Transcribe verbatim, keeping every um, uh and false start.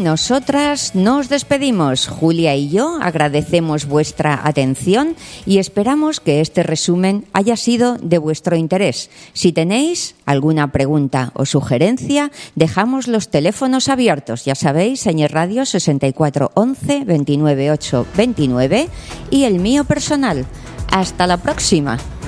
nosotras nos despedimos. Julia y yo agradecemos vuestra atención y esperamos que este resumen haya sido de vuestro interés. Si tenéis alguna pregunta o sugerencia, dejamos los teléfonos abiertos. Ya sabéis, Señor Radio sesenta y cuatro once veintinueve ocho veintinueve y el mío personal. Hasta la próxima.